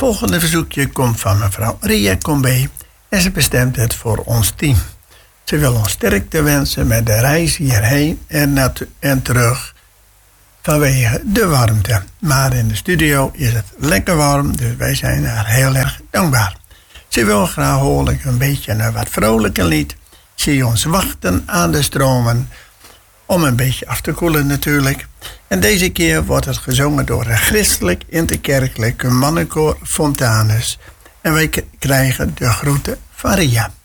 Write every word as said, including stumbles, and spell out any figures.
Volgende verzoekje komt van mevrouw Ria Combe en ze bestemt het voor ons team. Ze wil ons sterkte wensen met de reis hierheen en, natu- en terug vanwege de warmte. Maar in de studio is het lekker warm, dus wij zijn haar heel erg dankbaar. Ze wil graag horen een beetje een wat vrolijker lied. Zie ons wachten aan de stromen, om een beetje af te koelen natuurlijk. En deze keer wordt het gezongen door een christelijk interkerkelijke mannenkoor Fontanus. En wij k- krijgen de groeten van Ria.